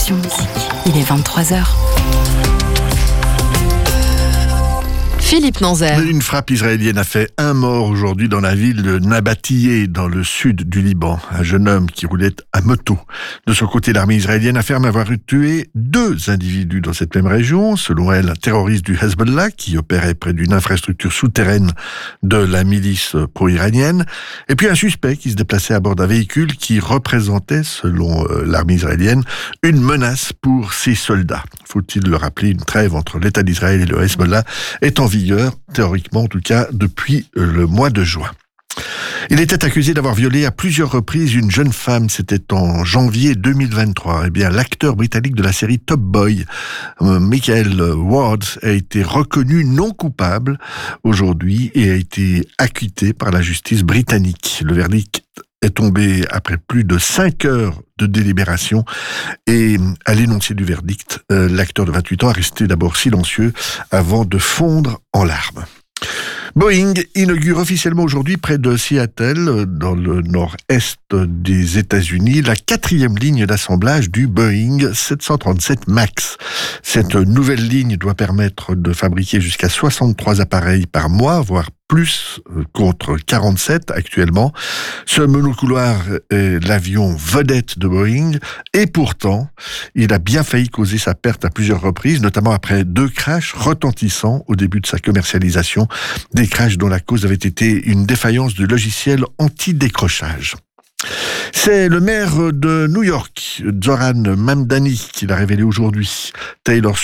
Option Musique. Il est 23h. Philippe Nanzer. Une frappe israélienne a fait un mort aujourd'hui dans la ville de Nabatiyeh, dans le sud du Liban. Un jeune homme qui roulait à moto. De son côté, l'armée israélienne affirme avoir tué 2 individus dans cette même région. Selon elle, un terroriste du Hezbollah qui opérait près d'une infrastructure souterraine de la milice pro-iranienne. Et puis un suspect qui se déplaçait à bord d'un véhicule qui représentait, selon l'armée israélienne, une menace pour ses soldats. Faut-il le rappeler, une trêve entre l'État d'Israël et le Hezbollah est en vigueur, théoriquement en tout cas, depuis le mois de juin. Il était accusé d'avoir violé à plusieurs reprises une jeune femme, c'était en janvier 2023. Eh bien, l'acteur britannique de la série Top Boy, Michael Ward, a été reconnu non coupable aujourd'hui et a été acquitté par la justice britannique. Le verdict est tombé après plus de 5 heures de délibération et à l'énoncé du verdict, l'acteur de 28 ans a resté d'abord silencieux avant de fondre en larmes. Boeing inaugure officiellement aujourd'hui près de Seattle, dans le nord-est des États-Unis, la 4e ligne d'assemblage du Boeing 737 MAX. Cette nouvelle ligne doit permettre de fabriquer jusqu'à 63 appareils par mois, voire plus, contre 47 actuellement. Ce monocouloir est l'avion vedette de Boeing et pourtant, il a bien failli causer sa perte à plusieurs reprises, notamment après 2 crashs retentissants au début de sa commercialisation, des crashs dont la cause avait été une défaillance du logiciel anti-décrochage. C'est le maire de New York, Zoran Mamdani, qui l'a révélé aujourd'hui. Taylor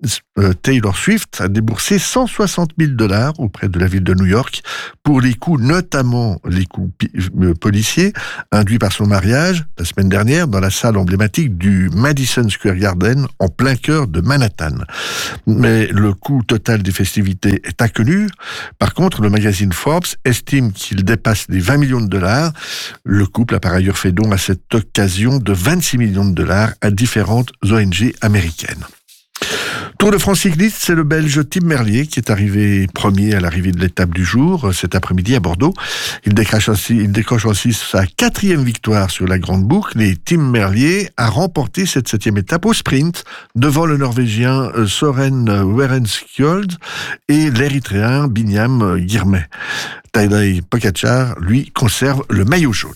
Swift a déboursé $160 000 auprès de la ville de New York pour les coûts, notamment les coûts policiers, induits par son mariage la semaine dernière dans la salle emblématique du Madison Square Garden en plein cœur de Manhattan. Mais le coût total des festivités est inconnu. Par contre, le magazine Forbes estime qu'il dépasse les $20 millions. Le couple a par ailleurs fait don à cette occasion de $26 millions à différentes ONG américaines. Tour de France cycliste, c'est le Belge Tim Merlier qui est arrivé premier à l'arrivée de l'étape du jour, cet après-midi à Bordeaux. Il décroche ainsi sa 4e victoire sur la Grande Boucle et Tim Merlier a remporté cette 7e étape au sprint devant le Norvégien Søren Werenskjold et l'Érythréen Binyam Girmay. Tadej Pogačar, lui, conserve le maillot jaune.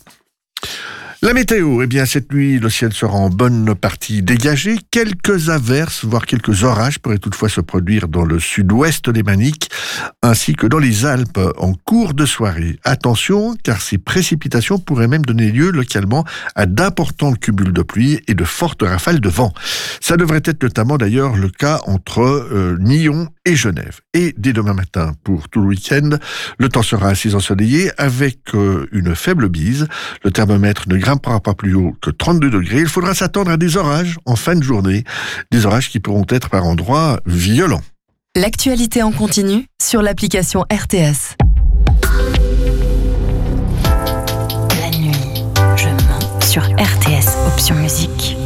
La météo, eh bien cette nuit, le ciel sera en bonne partie dégagé. Quelques averses, voire quelques orages pourraient toutefois se produire dans le sud-ouest lémanique, ainsi que dans les Alpes en cours de soirée. Attention, car ces précipitations pourraient même donner lieu localement à d'importants cumuls de pluie et de fortes rafales de vent. Ça devrait être notamment d'ailleurs le cas entre Nyon et Genève. Et dès demain matin, pour tout le week-end, le temps sera assez ensoleillé avec une faible bise. Le thermomètre ne grimpera pas plus haut que 32 degrés. Il faudra s'attendre à des orages en fin de journée. Des orages qui pourront être par endroits violents. L'actualité en continu sur l'application RTS. La nuit, je mens sur RTS Option Musique.